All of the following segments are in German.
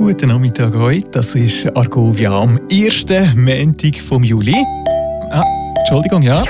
Guten Nachmittag heute. Das ist Argovia am 1. Montag vom Juli. Entschuldigung, ja.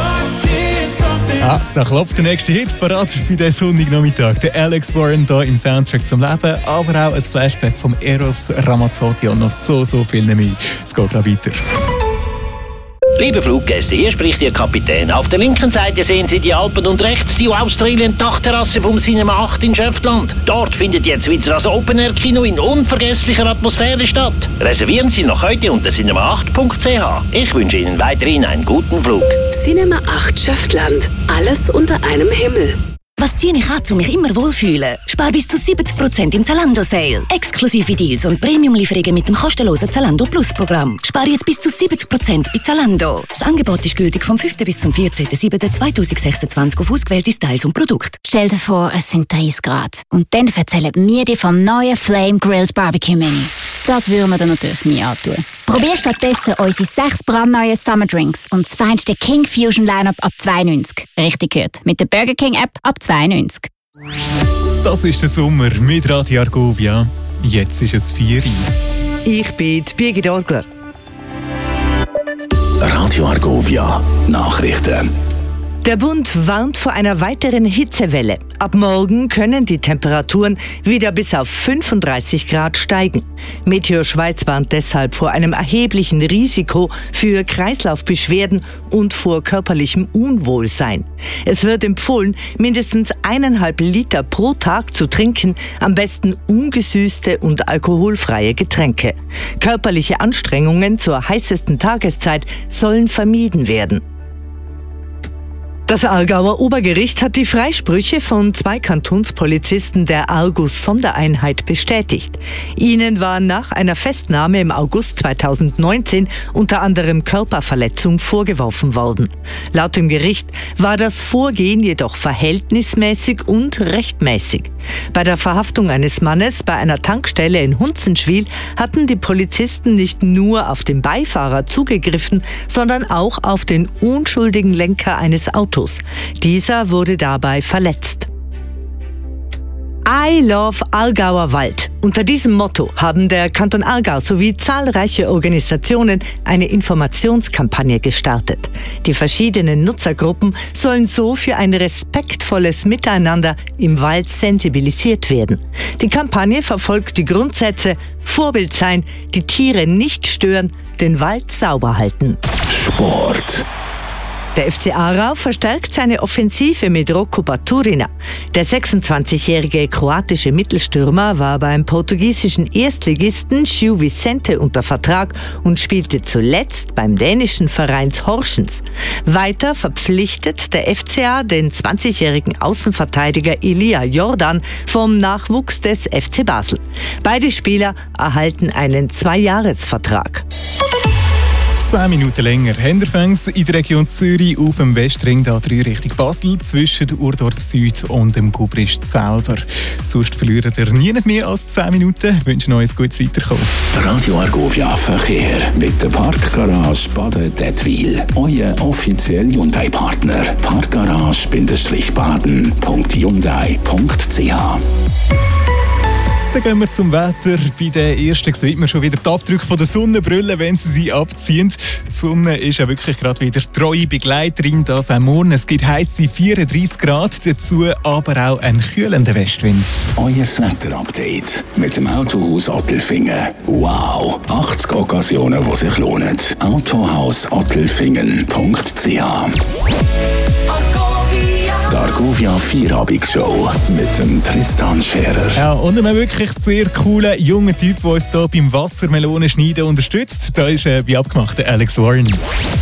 Da klopft der nächste Hit parat für den Sonntagnachmittag. Der Alex Warren hier im Soundtrack zum Leben, aber auch ein Flashback vom Eros Ramazzotti und noch so viel mehr. Es geht gleich weiter. Liebe Fluggäste, hier spricht Ihr Kapitän. Auf der linken Seite sehen Sie die Alpen und rechts die Australien-Dachterrasse vom Cinema 8 in Schöftland. Dort findet jetzt wieder das Open-Air-Kino in unvergesslicher Atmosphäre statt. Reservieren Sie noch heute unter cinema8.ch. Ich wünsche Ihnen weiterhin einen guten Flug. Cinema 8 Schöftland. Alles unter einem Himmel. Was ziehe ich an, um mich immer wohlfühlen? Spar bis zu 70% im Zalando-Sale. Exklusive Deals und Premium-Lieferungen mit dem kostenlosen Zalando Plus-Programm. Spar jetzt bis zu 70% bei Zalando. Das Angebot ist gültig vom 5. bis zum 14.07.2026 auf ausgewählte Styles und Produkte. Stell dir vor, es sind 30 Grad. Und dann erzählen wir dir vom neuen Flame Grilled Barbecue Menü. Das würden wir dir natürlich nie antun. Probier stattdessen unsere 6 brandneuen Summer Drinks und das feinste King Fusion Lineup ab 2,90. Richtig gehört. Mit der Burger King App ab 2,90. Das ist der Sommer mit Radio Argovia. Jetzt ist es 4 Uhr. Ich bin die Birgit Orgler. Radio Argovia Nachrichten. Der Bund warnt vor einer weiteren Hitzewelle. Ab morgen können die Temperaturen wieder bis auf 35 Grad steigen. Meteo Schweiz warnt deshalb vor einem erheblichen Risiko für Kreislaufbeschwerden und vor körperlichem Unwohlsein. Es wird empfohlen, mindestens 1,5 Liter pro Tag zu trinken, am besten ungesüßte und alkoholfreie Getränke. Körperliche Anstrengungen zur heißesten Tageszeit sollen vermieden werden. Das Aargauer Obergericht hat die Freisprüche von 2 Kantonspolizisten der Argus-Sondereinheit bestätigt. Ihnen war nach einer Festnahme im August 2019 unter anderem Körperverletzung vorgeworfen worden. Laut dem Gericht war das Vorgehen jedoch verhältnismäßig und rechtmäßig. Bei der Verhaftung eines Mannes bei einer Tankstelle in Hunzenschwil hatten die Polizisten nicht nur auf den Beifahrer zugegriffen, sondern auch auf den unschuldigen Lenker eines Autos. Dieser wurde dabei verletzt. I love Aargauer Wald. Unter diesem Motto haben der Kanton Aargau sowie zahlreiche Organisationen eine Informationskampagne gestartet. Die verschiedenen Nutzergruppen sollen so für ein respektvolles Miteinander im Wald sensibilisiert werden. Die Kampagne verfolgt die Grundsätze: Vorbild sein, die Tiere nicht stören, den Wald sauber halten. Sport. Der FC Aarau verstärkt seine Offensive mit Rocco Baturina. Der 26-jährige kroatische Mittelstürmer war beim portugiesischen Erstligisten Gil Vicente unter Vertrag und spielte zuletzt beim dänischen Verein Horsens. Weiter verpflichtet der FCA den 20-jährigen Außenverteidiger Elia Jordan vom Nachwuchs des FC Basel. Beide Spieler erhalten einen 2-Jahres-Vertrag. 10 Minuten länger. Händerfängs in der Region Zürich auf dem Westring A3 Richtung Basel zwischen Urdorf Süd und dem Gubrist selber. Sonst verliert ihr nie mehr als 10 Minuten. Ich wünsche euch ein gutes Weiterkommen. Radio Argovia Verkehr mit der Parkgarage Baden-Dettwil. Euer offizieller Hyundai-Partner. Parkgarage-baden.hyundai.ch. Dann gehen wir zum Wetter. Bei den ersten sieht man schon wieder die Abdrücke von der Sonnenbrille, wenn sie abziehen. Die Sonne ist ja wirklich gerade wieder treue Begleiterin das am Morgen. Es gibt heisse 34 Grad, dazu aber auch einen kühlenden Westwind. Euer Wetterupdate mit dem Autohaus Ottelfingen. Wow, 80 Occasionen, die sich lohnen. Autohaus-Ottelfingen.ch. Die Argovia Vierabendsshow mit dem Tristan Scherer. Ja, und einem wirklich sehr coolen jungen Typ, der uns hier beim Wassermelonen schneiden unterstützt. Da ist wie abgemacht der Alex Warren.